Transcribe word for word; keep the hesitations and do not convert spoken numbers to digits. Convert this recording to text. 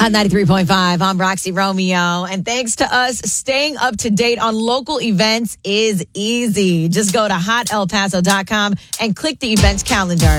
Hot ninety-three point five. I'm Roxy Romeo. And thanks to us, staying up to date on local events is easy. Just go to hot el paso dot com and click the events calendar.